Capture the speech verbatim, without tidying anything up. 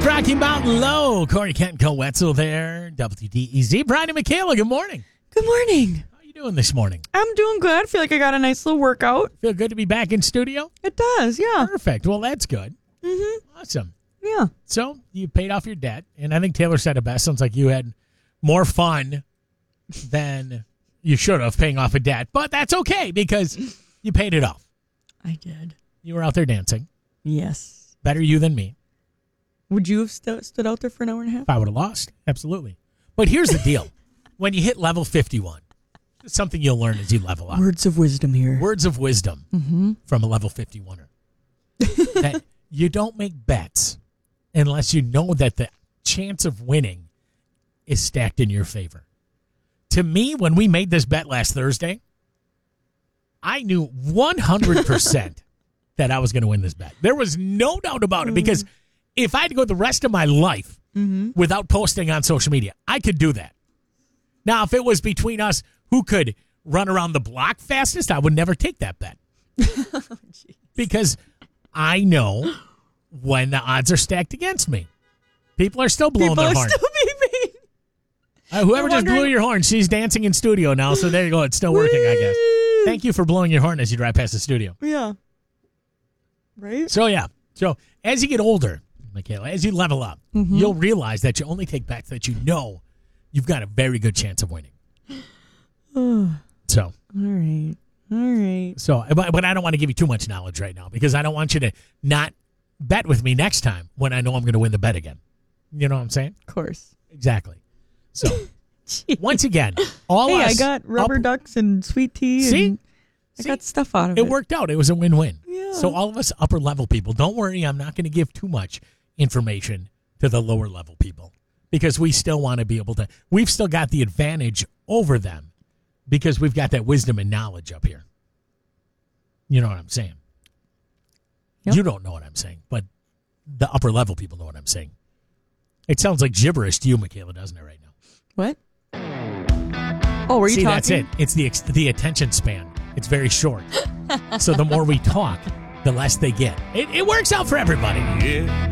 Deep Rocky Mountain Low. Corey Kent, Cole Wetzel there. W D E Z. Brian and Michaela, good morning. Good morning. How are you doing this morning? I'm doing good. I feel like I got a nice little workout. Feel good to be back in studio? It does, yeah. Perfect. Well, that's good. Mm-hmm. Awesome. Yeah. So you paid off your debt, and I think Taylor said it best. Sounds like you had more fun than you should have paying off a debt, but that's okay because you paid it off. I did. You were out there dancing. Yes. Better you than me. Would you have st- stood out there for an hour and a half? If I would have lost, absolutely. But here's the deal. When you hit level fifty-one, it's something you'll learn as you level up. Words of wisdom here. Words of wisdom mm-hmm. from a level fifty-one-er. That you don't make bets unless you know that the chance of winning is stacked in your favor. To me, when we made this bet last Thursday, I knew one hundred percent that I was going to win this bet. There was no doubt about it because if I had to go the rest of my life mm-hmm. without posting on social media, I could do that. Now, if it was between us who could run around the block fastest, I would never take that bet. oh, because I know when the odds are stacked against me. People are still blowing People their are horn. Still beeping. Uh, whoever They're just blew wondering- your horn, she's dancing in studio now, so there you go. It's still working, I guess. Thank you for blowing your horn as you drive past the studio. Yeah. Right? So, yeah. So, as you get older, Michaela, as you level up, mm-hmm. you'll realize that you only take bets that you know you've got a very good chance of winning. so. All right. All right. So, but, but I don't want to give you too much knowledge right now because I don't want you to not bet with me next time when I know I'm going to win the bet again. You know what I'm saying? Of course. Exactly. So, once again, all hey, us I got rubber up- ducks and sweet tea. See? And I See? got stuff out of it. It worked out. It was a win-win. Yeah. So all of us upper level people, don't worry, I'm not going to give too much information to the lower level people because we still want to be able to, we've still got the advantage over them because we've got that wisdom and knowledge up here. You know what I'm saying? Yep. You don't know what I'm saying, but the upper level people know what I'm saying. It sounds like gibberish to you, Michaela, doesn't it, right now? What? Oh, were you See, talking? that's it. It's the, the attention span. It's very short. So the more we talk, the less they get. It, it works out for everybody. Yeah.